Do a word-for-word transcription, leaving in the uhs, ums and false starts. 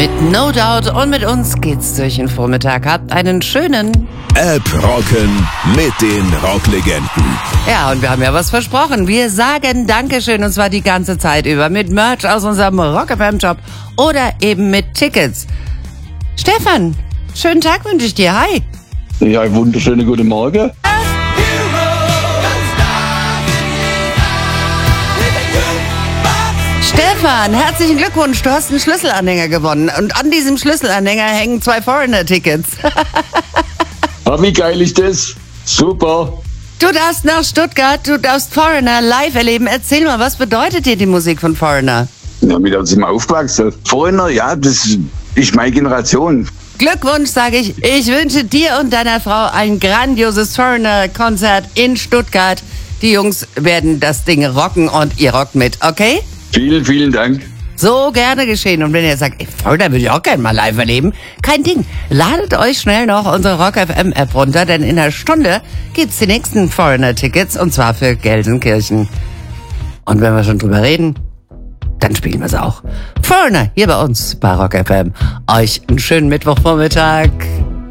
mit No Doubt und mit uns geht's durch den Vormittag. Habt einen schönen App rocken mit den Rocklegenden. Ja, und wir haben ja was versprochen. Wir sagen Dankeschön, und zwar die ganze Zeit über mit Merch aus unserem Rock F M Shop oder eben mit Tickets. Stefan, schönen Tag wünsche ich dir. Hi. Ja, wunderschönen guten Morgen. Stefan, herzlichen Glückwunsch, du hast einen Schlüsselanhänger gewonnen. Und an diesem Schlüsselanhänger hängen zwei Foreigner-Tickets. Ah, wie geil ist das? Super. Du darfst nach Stuttgart, du darfst Foreigner live erleben. Erzähl mal, was bedeutet dir die Musik von Foreigner? Ja, mit uns sind wir aufgewachsen. Foreigner, ja, das ist meine Generation. Glückwunsch, sage ich. Ich wünsche dir und deiner Frau ein grandioses Foreigner-Konzert in Stuttgart. Die Jungs werden das Ding rocken und ihr rockt mit, okay? Vielen, vielen Dank. So gerne geschehen. Und wenn ihr sagt, ey, Foreigner würde ich auch gerne mal live erleben, kein Ding. Ladet euch schnell noch unsere Rock F M App runter, denn in einer Stunde gibt's die nächsten Foreigner-Tickets, und zwar für Gelsenkirchen. Und wenn wir schon drüber reden, dann spielen wir es auch. Foreigner hier bei uns bei Rock F M. Euch einen schönen Mittwochvormittag.